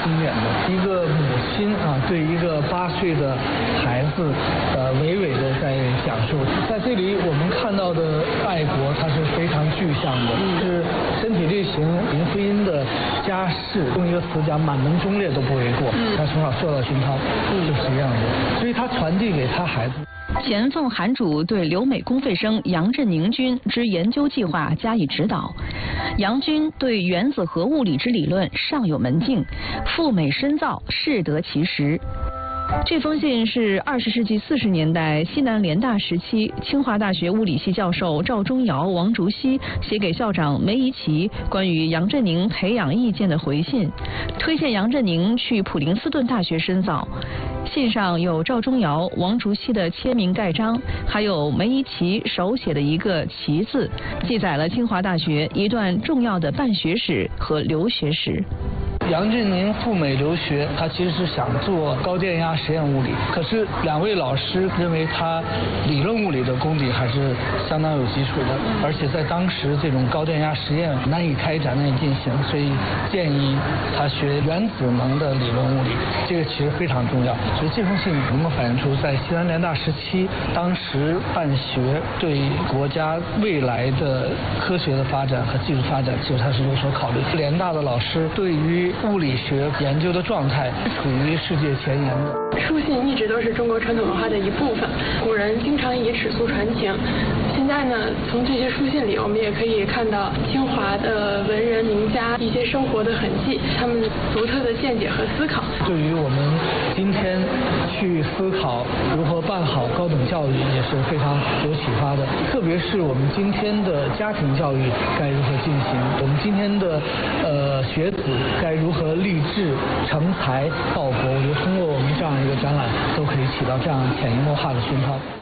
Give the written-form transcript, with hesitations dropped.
经典的。一个母亲对一个8岁的孩子，娓娓的在讲述。在这里我们看到的爱国，它是非常具象的，是身体力行、林徽因的家世，用一个词讲，满门忠烈都不为过。他从小受到熏陶，就是这样的，所以他传递给他孩子。 前奉韩主对留美公费生杨振宁军之研究计划加以指导，杨军对原子核物理之理论尚有门径，赴美深造，适得其时。这封信是20世纪40年代西南联大时期清华大学物理系教授赵忠尧、王竹溪写给校长梅贻琦关于杨振宁培养意见的回信，推荐杨振宁去普林斯顿大学深造。信上有赵忠尧、王竹溪的签名盖章，还有梅贻琦手写的一个“琦”字，记载了清华大学一段重要的办学史和留学史。 杨振宁赴美留学，他其实是想做高电压实验物理，可是2位老师认为他理论物理的功底还是相当有基础的，而且在当时这种高电压实验难以开展、难以进行，所以建议他学原子能的理论物理，这个其实非常重要。所以这封信能够反映出在西南联大时期，当时办学对国家未来的科学的发展和技术发展，其实他是有所考虑。联大的老师对于物理学研究的状态处于世界前沿的。 书信一直都是中国传统文化的一部分，古人经常以尺素传情。现在呢，从这些书信里，我们也可以看到清华的文人名家一些生活的痕迹，他们独特的见解和思考。 对于我们今天去思考如何办好高等教育，也是非常有启发的。特别是我们今天的家庭教育该如何进行，我们今天的学子该如何立志成才报国，我觉得通过我们这样一个展览，都可以起到这样潜移默化的熏陶。